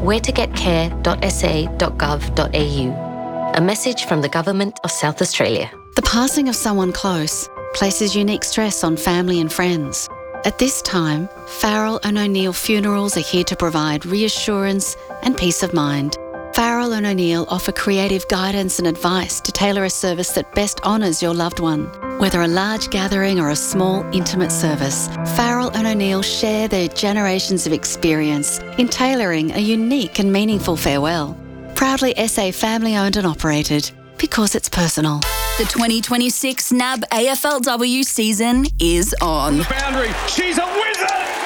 wheretogetcare.sa.gov.au. A message from the Government of South Australia. The passing of someone close places unique stress on family and friends. At this time, Farrell and O'Neill Funerals are here to provide reassurance and peace of mind. Farrell and O'Neill offer creative guidance and advice to tailor a service that best honours your loved one. Whether a large gathering or a small, intimate service, Farrell and O'Neill share their generations of experience in tailoring a unique and meaningful farewell. Proudly SA family-owned and operated, because it's personal. The 2026 NAB AFLW season is on. Boundary. She's a wizard!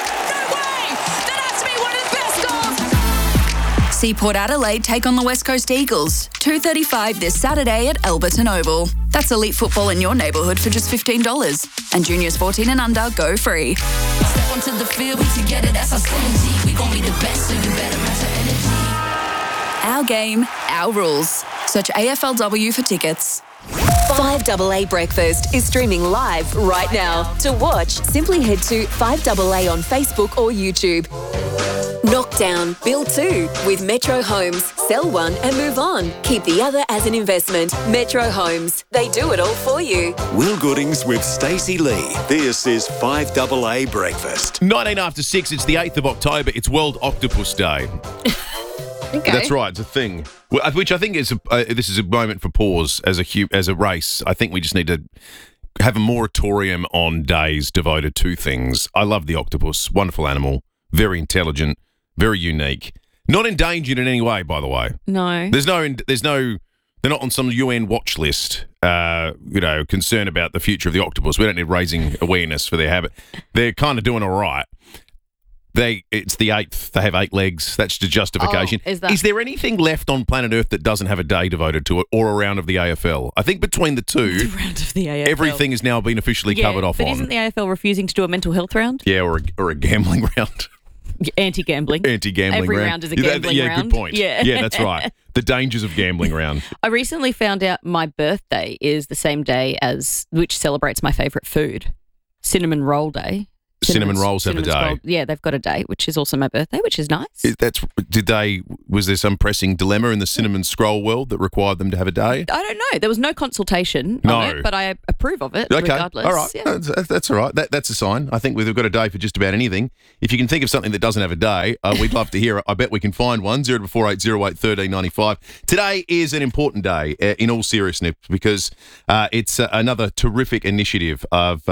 See Port Adelaide take on the West Coast Eagles. 2:35 this Saturday at Alberton Oval. That's elite football in your neighbourhood for just $15. And juniors 14 and under go free. Step onto the field, we together, that's our synergy. We gon' be the best, so you better match our energy. Our game, our rules. Search AFLW for tickets. 5AA Breakfast is streaming live right now. To watch, simply head to 5AA on Facebook or YouTube. Knockdown, build 2 with Metro Homes. Sell one and move on. Keep the other as an investment. Metro Homes. They do it all for you. Will Goodings with Stacey Lee. This is 5AA Breakfast. 19 after 6, it's the 8th of October. It's World Octopus Day. Okay. That's right, it's a thing. Which I think is this is a moment for pause as a race. I think we just need to have a moratorium on days devoted to things. I love the octopus. Wonderful animal. Very intelligent. Very unique. Not endangered in any way, by the way. No. There's no. They're not on some UN watch list. Concern about the future of the octopus. We don't need raising awareness for their habit. They're kind of doing all right. It's the 8th. They have 8 legs. That's the justification. Oh, is there anything left on planet Earth that doesn't have a day devoted to it or a round of the AFL? I think between the two, the round of the AFL. Everything has now been officially covered off but on. Isn't the AFL refusing to do a mental health round? Yeah, or a gambling round. Anti-gambling. Anti-gambling Every round. round is a gambling yeah, round. Good point. Yeah. That's right. The dangers of gambling round. I recently found out my birthday is the same day as, which celebrates my favourite food, Cinnamon Roll Day. Cinnamon rolls have a day. Roll, yeah, they've got a day, which is also my birthday, which is nice. Was there some pressing dilemma in the cinnamon scroll world that required them to have a day? I don't know. There was no consultation on it, but I approve of it regardless. All right. Yeah. That's all right. That's a sign. I think we've got a day for just about anything. If you can think of something that doesn't have a day, we'd love to hear it. I bet we can find one. 044808 1395. Today is an important day in all seriousness because it's another terrific initiative of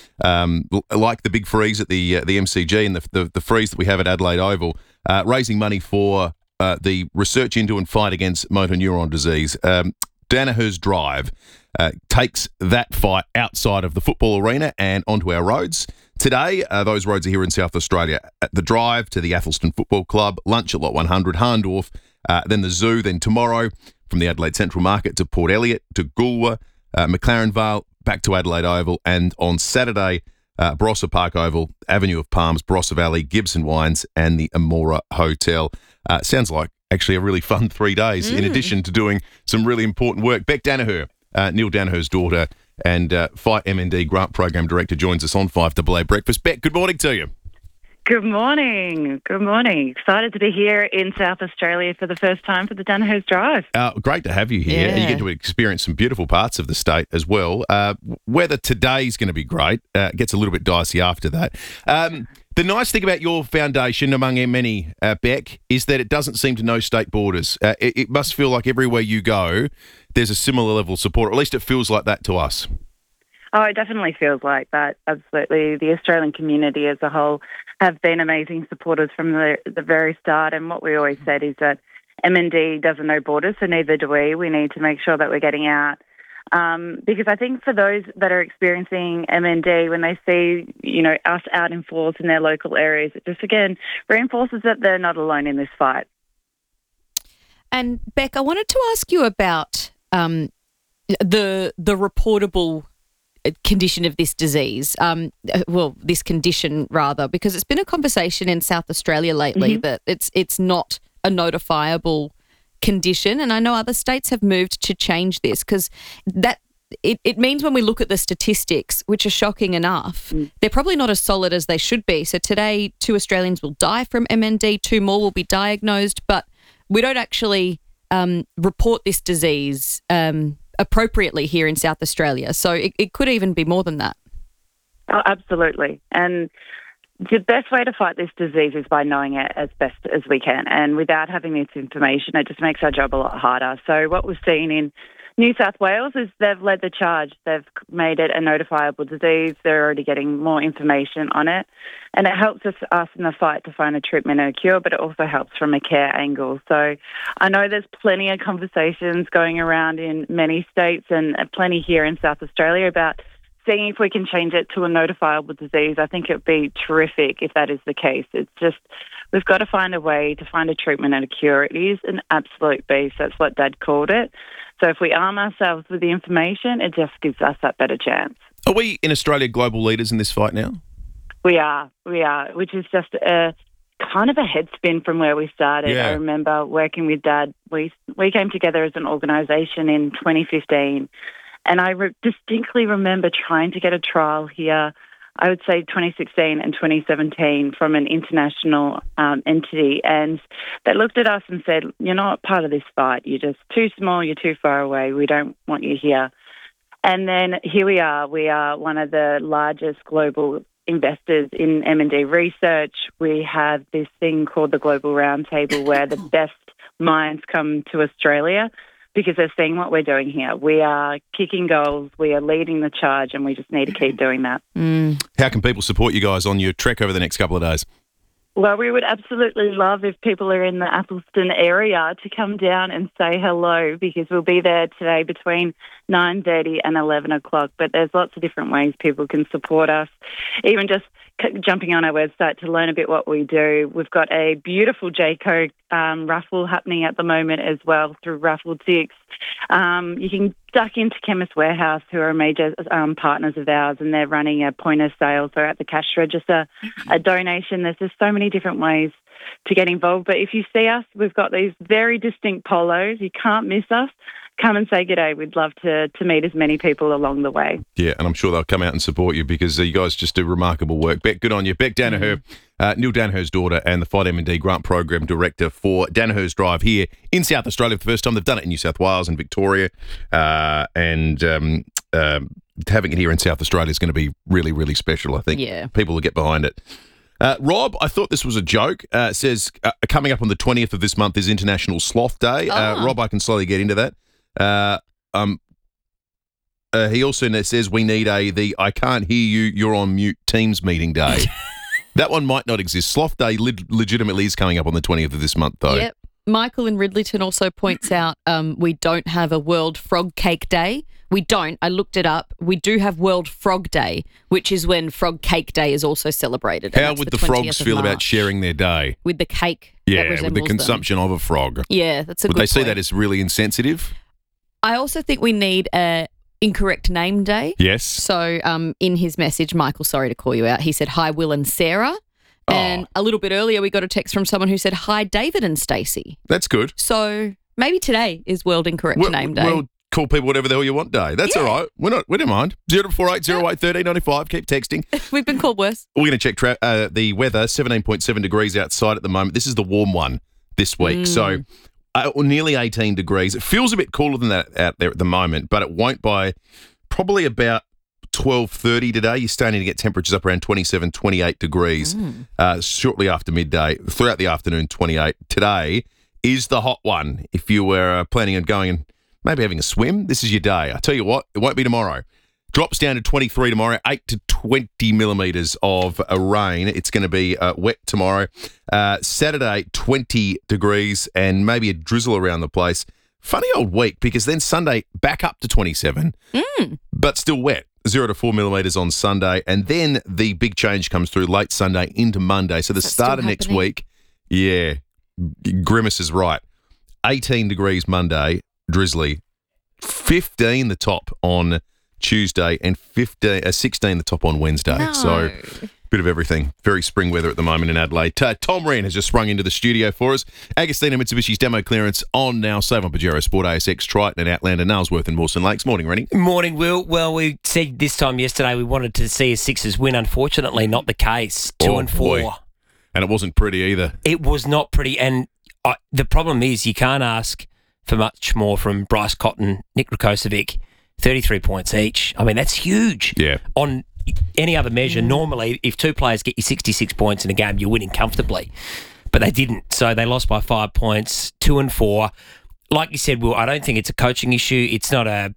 like the big freeze at the MCG and the freeze that we have at Adelaide Oval, raising money for the research into and fight against motor neuron disease. Danaher's Drive takes that fight outside of the football arena and onto our roads. Today, those roads are here in South Australia. At the Drive to the Athelston Football Club, lunch at Lot 100, Harndorf, then the Zoo, then tomorrow from the Adelaide Central Market to Port Elliot to Goolwa, McLaren Vale, back to Adelaide Oval, and on Saturday, Barossa Park Oval, Avenue of Palms, Barossa Valley, Gibson Wines, and the Amora Hotel. Sounds like actually a really fun 3 days, in addition to doing some really important work. Beck Danaher, Neil Danaher's daughter, and Fight MND Grant Program Director, joins us on 5AA Breakfast. Beck, good morning to you. Good morning. Good morning. Excited to be here in South Australia for the first time for the Danaher's Drive. Great to have you here. Yeah. You get to experience some beautiful parts of the state as well. Weather today's going to be great. Gets a little bit dicey after that. The nice thing about your foundation, among many, Beck, is that it doesn't seem to know state borders. It must feel like everywhere you go, there's a similar level of support, or at least it feels like that to us. Oh, it definitely feels like that. Absolutely. The Australian community as a whole have been amazing supporters from the very start. And what we always said is that MND doesn't know borders, so neither do we. We need to make sure that we're getting out. Because I think for those that are experiencing MND, when they see, us out in force in their local areas, it just, again, reinforces that they're not alone in this fight. And, Beck, I wanted to ask you about the reportable condition of this disease, this condition rather, because it's been a conversation in South Australia lately that it's not a notifiable condition, and I know other states have moved to change this because it means when we look at the statistics, which are shocking enough, they're probably not as solid as they should be. So today, 2 Australians will die from MND, 2 more will be diagnosed, but we don't actually report this disease appropriately here in South Australia. So it could even be more than that. Oh, absolutely. And the best way to fight this disease is by knowing it as best as we can. And without having this information, it just makes our job a lot harder. So what we've seen in New South Wales is they've led the charge. They've made it a notifiable disease. They're already getting more information on it. And it helps us in the fight to find a treatment and a cure, but it also helps from a care angle. So I know there's plenty of conversations going around in many states and plenty here in South Australia about seeing if we can change it to a notifiable disease. I think it would be terrific if that is the case. It's just, we've got to find a way to find a treatment and a cure. It is an absolute beast. That's what Dad called it. So if we arm ourselves with the information, it just gives us that better chance. Are we in Australia global leaders in this fight now? We are, which is just a kind of a head spin from where we started. Yeah. I remember working with Dad. We came together as an organisation in 2015, and I distinctly remember trying to get a trial here, I would say 2016 and 2017, from an international entity, and they looked at us and said, "You're not part of this fight. You're just too small. You're too far away. We don't want you here." And then here we are. We are one of the largest global investors in M&D research. We have this thing called the Global Roundtable where the best minds come to Australia because they're seeing what we're doing here. We are kicking goals, we are leading the charge, and we just need to keep doing that. How can people support you guys on your trek over the next couple of days? Well, we would absolutely love if people are in the Athelston area to come down and say hello, because we'll be there today between 9:30 and 11 o'clock. But there's lots of different ways people can support us. Even just jumping on our website to learn a bit what we do. We've got a beautiful Jayco raffle happening at the moment as well through Raffle Tix. You can duck into Chemist Warehouse, who are major partners of ours, and they're running a point of sale, so at the cash register, a donation. There's just so many different ways to get involved. But if you see us, we've got these very distinct polos. You can't miss us. Come and say g'day. We'd love to meet as many people along the way. Yeah, and I'm sure they'll come out and support you because you guys just do remarkable work. Beck, good on you. Beck Danaher, Neil Danaher's daughter and the Fight M&D Grant Program Director for Danaher's Drive here in South Australia for the first time. They've done it in New South Wales and Victoria, and having it here in South Australia is going to be really, really special, I think. Yeah. People will get behind it. Rob, I thought this was a joke. Says, coming up on the 20th of this month is International Sloth Day. Rob, I can slowly get into that. He also says we need the I can't hear you, you're on mute Teams meeting day. That one might not exist. Sloth Day legitimately is coming up on the 20th of this month, though. Yep. Michael in Ridleyton also points out we don't have a World Frog Cake Day. We don't. I looked it up. We do have World Frog Day, which is when Frog Cake Day is also celebrated. How would the frogs feel about sharing their day? With the cake Yeah, that with the consumption of a frog. Yeah, that's a good Would they see point. that as really insensitive? I also think we need a incorrect name day. Yes. So in his message, Michael, sorry to call you out, he said, hi, Will and Sarah. And a little bit earlier, we got a text from someone who said, hi, David and Stacey. That's good. So maybe today is World Incorrect Name Day. We'll call people whatever the hell you want day. That's all right. We don't mind. 0480 08 1395. Keep texting. We've been called worse. We're going to check the weather. 17.7 degrees outside at the moment. This is the warm one this week. So nearly 18 degrees. It feels a bit cooler than that out there at the moment, but it won't by probably about 12:30 today. You're starting to get temperatures up around 27, 28 degrees shortly after midday. Throughout the afternoon, 28. Today is the hot one. If you were planning on going and maybe having a swim, this is your day. I tell you what, it won't be tomorrow. Drops down to 23 tomorrow, 8 to 20 millimetres of rain. It's going to be wet tomorrow. Saturday, 20 degrees and maybe a drizzle around the place. Funny old week because then Sunday back up to 27, but still wet. 0 to 4 millimetres on Sunday. And then the big change comes through late Sunday into Monday. So the start of next week, Grimace is right. 18 degrees Monday, drizzly. 15 the top on Tuesday and 16 the top on Wednesday. No. So bit of everything. Very spring weather at the moment in Adelaide. Tom Wren has just sprung into the studio for us. Agostina Mitsubishi's demo clearance on now. Save on Pajero Sport, ASX, Triton and Outlander, Nailsworth and Mawson Lakes. Morning, Rennie. Morning, Will. Well, we said this time yesterday we wanted to see a Sixers win. Unfortunately, not the case. 2 and 4. Boy. And it wasn't pretty either. It was not pretty. And the problem is you can't ask for much more from Bryce Cotton, Nick Rakocevic, 33 points each. I mean, that's huge. Yeah. On any other measure, normally, if two players get you 66 points in a game, you're winning comfortably. But they didn't. So they lost by 5 points, 2 and 4. Like you said, Will, I don't think it's a coaching issue. It's not a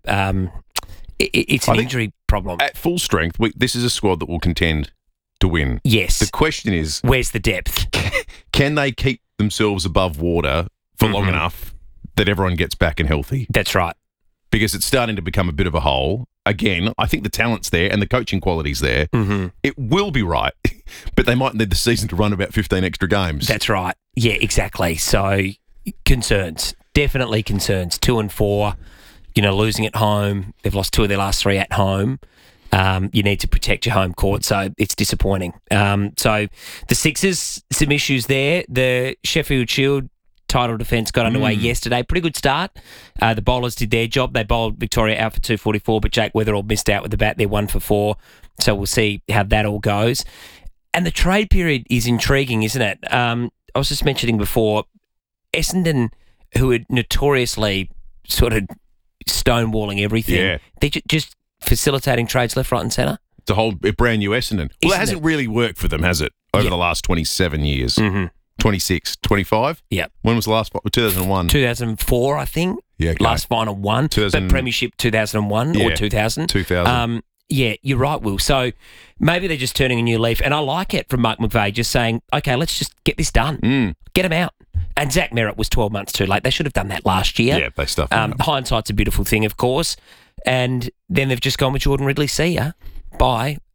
it's an injury problem. At full strength, this is a squad that will contend to win. Yes. The question is, where's the depth? Can they keep themselves above water for long enough that everyone gets back and healthy? That's right. Because it's starting to become a bit of a hole. Again, I think the talent's there and the coaching quality's there. It will be right, but they might need the season to run about 15 extra games. That's right. Yeah, exactly. So concerns, definitely concerns. 2 and 4, losing at home. They've lost 2 of their last 3 at home. You need to protect your home court, so it's disappointing. So the Sixers, some issues there. The Sheffield Shield title defence got underway yesterday. Pretty good start. The bowlers did their job. They bowled Victoria out for 244, but Jake Weatherall missed out with the bat. They're 1 for 4. So we'll see how that all goes. And the trade period is intriguing, isn't it? I was just mentioning before, Essendon, who are notoriously sort of stonewalling everything, they're just facilitating trades left, right and centre. It's a whole brand new Essendon. Well, it hasn't really worked for them, has it, over the last 27 years? 26, 25? Yeah. When was the last 2001? 2004, I think. Yeah, okay. Last final one. But Premiership 2001 or 2000. 2000. Yeah, you're right, Will. So maybe they're just turning a new leaf. And I like it from Mark McVeigh just saying, okay, let's just get this done. Get them out. And Zach Merritt was 12 months too late. They should have done that last year. Yeah, they stuffed him up. Hindsight's a beautiful thing, of course. And then they've just gone with Jordan Ridley. See ya. Bye.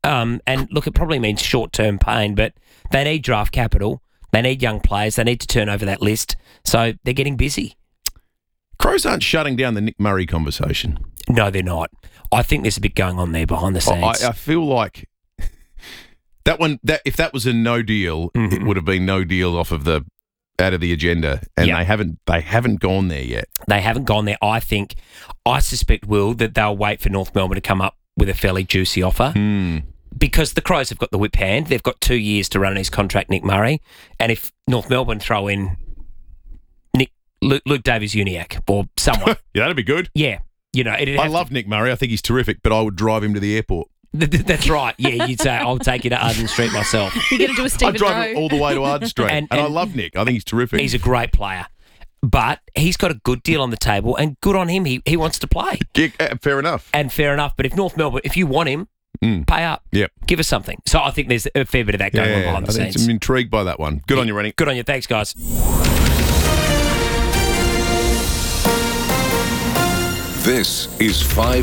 And look, it probably means short-term pain, but they need draft capital. They need young players. They need to turn over that list. So they're getting busy. Crows aren't shutting down the Nick Murray conversation. No, they're not. I think there's a bit going on there behind the scenes. I feel like if that was a no deal, it would have been no deal out of the agenda, and they haven't gone there yet. They haven't gone there. I suspect, Will, that they'll wait for North Melbourne to come up with a fairly juicy offer. Because the Crows have got the whip hand. They've got 2 years to run his contract, Nick Murray. And if North Melbourne throw in Luke Davies-Uniacke or someone. Yeah, that'd be good. Yeah. I love Nick Murray. I think he's terrific, but I would drive him to the airport. That's right. Yeah, you'd say, I'll take you to Arden Street myself. You're going to do a Stephen I'd drive him all the way to Arden Street. and I love Nick. I think he's terrific. He's a great player. But he's got a good deal on the table, and good on him. He wants to play. Yeah, fair enough. And fair enough. But if North Melbourne, if you want him, pay up. Yep. Give us something. So I think there's a fair bit of that going on behind the scenes. I'm intrigued by that one. Good on you, Rennie. Good on you. Thanks, guys. This is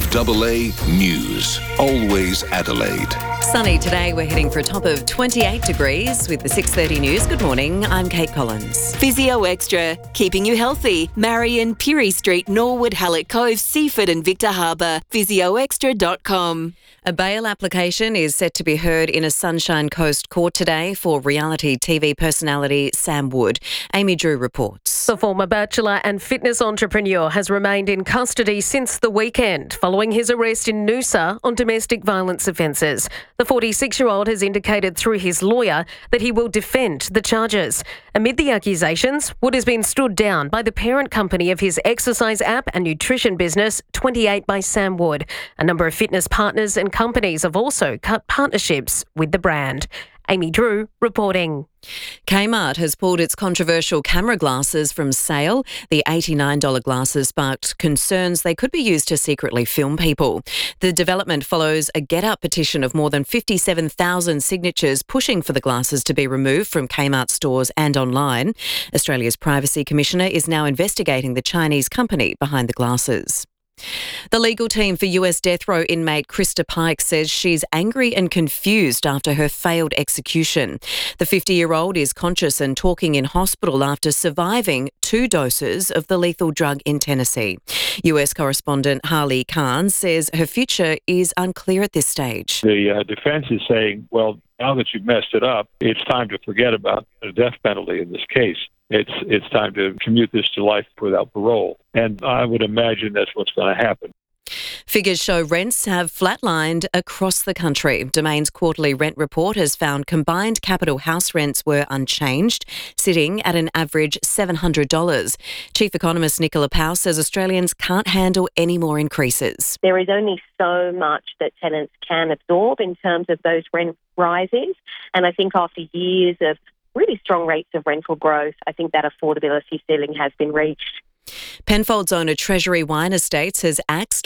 5AA News. Always Adelaide. Sunny today. We're heading for a top of 28 degrees with the 6:30 news. Good morning. I'm Kate Collins. Physio Extra, keeping you healthy. Marion, Pirie Street, Norwood, Hallett Cove, Seaford and Victor Harbour. PhysioExtra.com. A bail application is set to be heard in a Sunshine Coast court today for reality TV personality Sam Wood. Amy Drew reports. The former bachelor and fitness entrepreneur has remained in custody since the weekend following his arrest in Noosa on domestic violence offences. The 46-year-old has indicated through his lawyer that he will defend the charges. Amid the accusations, Wood has been stood down by the parent company of his exercise app and nutrition business, 28 by Sam Wood. A number of fitness partners and companies have also cut partnerships with the brand. Amy Drew reporting. Kmart has pulled its controversial camera glasses from sale. The $89 glasses sparked concerns they could be used to secretly film people. The development follows a Get Up petition of more than 57,000 signatures pushing for the glasses to be removed from Kmart stores and online. Australia's Privacy Commissioner is now investigating the Chinese company behind the glasses. The legal team for US death row inmate Krista Pike says she's angry and confused after her failed execution. The 50-year-old is conscious and talking in hospital after surviving 2 doses of the lethal drug in Tennessee. US correspondent Harley Khan says her future is unclear at this stage. The defense is saying, well, now that you've messed it up, it's time to forget about the death penalty in this case. It's time to commute this to life without parole. And I would imagine that's what's going to happen. Figures show rents have flatlined across the country. Domain's quarterly rent report has found combined capital house rents were unchanged, sitting at an average $700. Chief economist Nicola Powell says Australians can't handle any more increases. There is only so much that tenants can absorb in terms of those rent rises. And I think after years of really strong rates of rental growth, I think that affordability ceiling has been reached. Penfolds owner Treasury Wine Estates has axed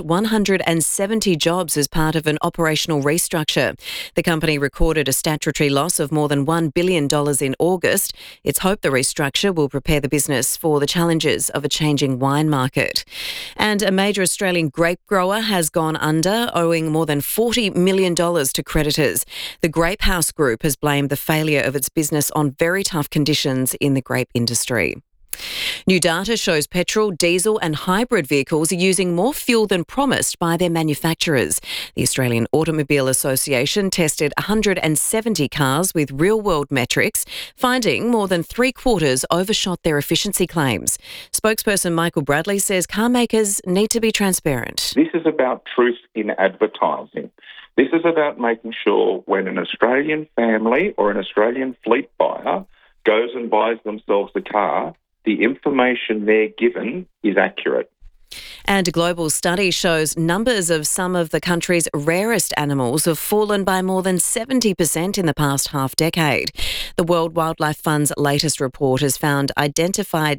170 jobs as part of an operational restructure. The company recorded a statutory loss of more than $1 billion in August. It's hoped the restructure will prepare the business for the challenges of a changing wine market. And a major Australian grape grower has gone under, owing more than $40 million to creditors. The Grape House Group has blamed the failure of its business on very tough conditions in the grape industry. New data shows petrol, diesel and hybrid vehicles are using more fuel than promised by their manufacturers. The Australian Automobile Association tested 170 cars with real-world metrics, finding more than 3/4 overshot their efficiency claims. Spokesperson Michael Bradley says car makers need to be transparent. This is about truth in advertising. This is about making sure when an Australian family or an Australian fleet buyer goes and buys themselves a car, the information they're given is accurate. And a global study shows numbers of some of the country's rarest animals have fallen by more than 70% in the past half-decade. The World Wildlife Fund's latest report has identified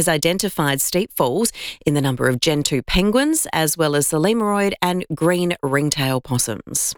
steep falls in the number of Gentoo penguins, as well as the lemuroid and green ringtail possums.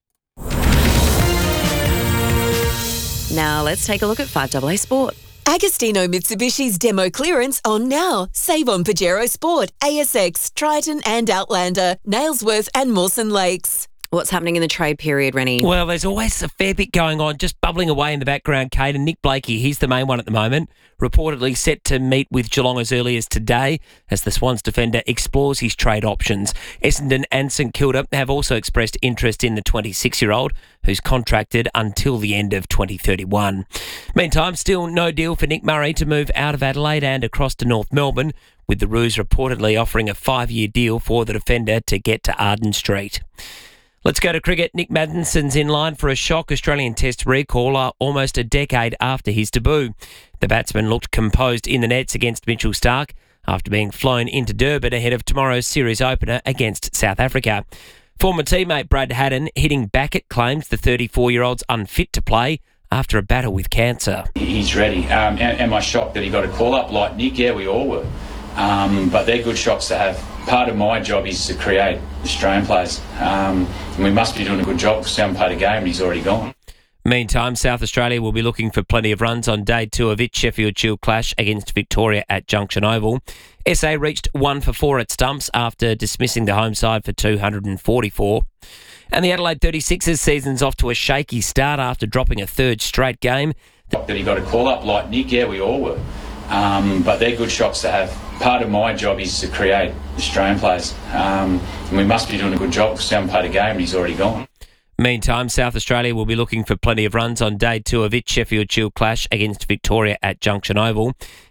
Now let's take a look at 5AA Sport. Agostino Mitsubishi's demo clearance on now. Save on Pajero Sport, ASX, Triton and Outlander, Nailsworth and Mawson Lakes. What's happening in the trade period, Rennie? Well, there's always a fair bit going on, just bubbling away in the background, Kate. And Nick Blakey, he's the main one at the moment, reportedly set to meet with Geelong as early as today as the Swans defender explores his trade options. Essendon and St Kilda have also expressed interest in the 26-year-old, who's contracted until the end of 2031. Meantime, still no deal for Nick Murray to move out of Adelaide and across to North Melbourne, with the Roos reportedly offering a 5-year deal for the defender to get to Arden Street. Let's go to cricket. Nick Maddenson's in line for a shock Australian Test recall almost a decade after his debut. The batsman looked composed in the nets against Mitchell Starc after being flown into Durban ahead of tomorrow's series opener against South Africa. Former teammate Brad Haddin hitting back at claims the 34-year-old's unfit to play after a battle with cancer. He's ready. Am I shocked that he got a call-up like Nick? Yeah, we all were. But they're good shots to have. Part of my job is to create Australian players. And we must be doing a good job because we haven't played a game and he's already gone. Meantime, South Australia will be looking for plenty of runs on day 2 of its Sheffield Shield clash against Victoria at Junction Oval. SA reached 1 for 4 at stumps after dismissing the home side for 244. And the Adelaide 36ers season's off to a shaky start after dropping a third straight game. That he got a call-up like Nick? Yeah, we all were. But they're good shots to have. Part of my job is to create Australian players. And we must be doing a good job because we haven't played a game and he's already gone. Meantime, South Australia will be looking for plenty of runs on day 2 of its Sheffield Shield clash against Victoria at Junction Oval.